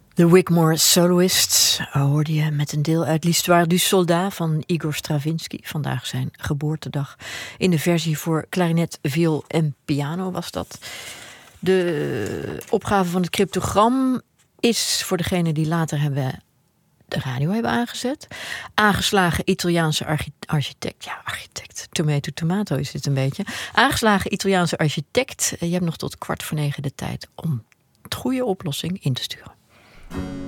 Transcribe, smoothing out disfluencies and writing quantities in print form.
De Wigmore Soloists hoorde je met een deel uit L'Histoire du Soldat van Igor Stravinsky. Vandaag zijn geboortedag. In de versie voor klarinet, viool en piano was dat. De opgave van het cryptogram is voor degene die later de radio hebben aangezet. Aangeslagen Italiaanse architect. Ja, architect. Tomato is dit een beetje. Aangeslagen Italiaanse architect. Je hebt nog tot 8:45 de tijd om het goede oplossing in te sturen.